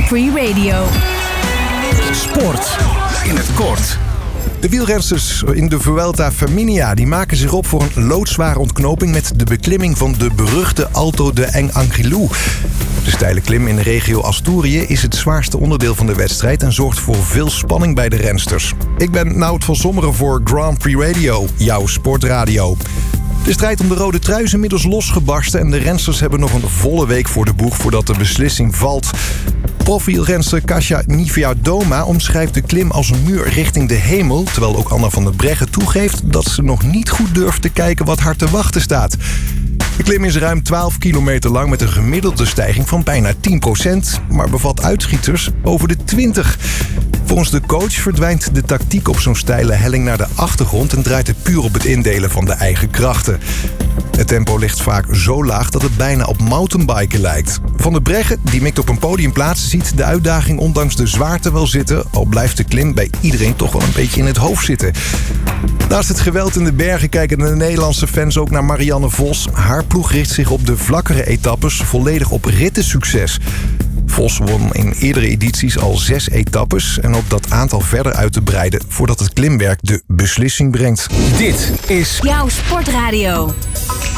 Free Radio. Sport in het kort. De wielrensters in de Vuelta Femina die maken zich op voor een loodzware ontknoping met de beklimming van de beruchte Alto de Angliru. De steile klim in de regio Asturië is het zwaarste onderdeel van de wedstrijd en zorgt voor veel spanning bij de rensters. Ik ben Nout van Sommeren voor Grand Prix Radio, jouw sportradio. De strijd om de rode trui is inmiddels losgebarsten en de rensters hebben nog een volle week voor de boeg voordat de beslissing valt. Profielrenster Kasia Niewiadoma omschrijft de klim als een muur richting de hemel, terwijl ook Anna van der Breggen toegeeft dat ze nog niet goed durft te kijken wat haar te wachten staat. De klim is ruim 12 kilometer lang met een gemiddelde stijging van bijna 10%, maar bevat uitschieters boven de 20%. Volgens de coach verdwijnt de tactiek op zo'n steile helling naar de achtergrond en draait het puur op het indelen van de eigen krachten. Het tempo ligt vaak zo laag dat het bijna op mountainbiken lijkt. Van der Breggen, die mikt op een podium plaatsen, ziet de uitdaging ondanks de zwaarte wel zitten, al blijft de klim bij iedereen toch wel een beetje in het hoofd zitten. Naast het geweld in de bergen kijken de Nederlandse fans ook naar Marianne Vos. Haar ploeg richt zich op de vlakkere etappes volledig op rittensucces. Vos won in eerdere edities al 6 etappes en hoopt dat aantal verder uit te breiden voordat het klimwerk de beslissing brengt. Dit is jouw sportradio.